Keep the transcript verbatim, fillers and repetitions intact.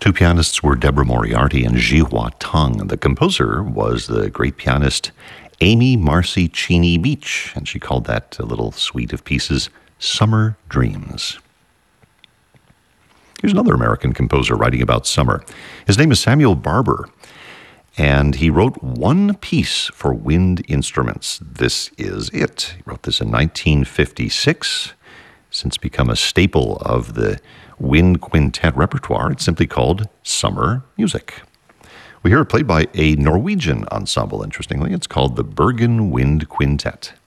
Two pianists were Deborah Moriarty and Ji-hwa Tung. The composer was the great pianist Amy Marcy Cheney Beach, and she called that little suite of pieces Summer Dreams. Here's another American composer writing about summer. His name is Samuel Barber, and he wrote one piece for wind instruments. This is it. He wrote this in nineteen fifty-six. Since become a staple of the wind quintet repertoire. It's simply called Summer Music. We hear it played by a Norwegian ensemble, interestingly. It's called the Bergen Wind Quintet.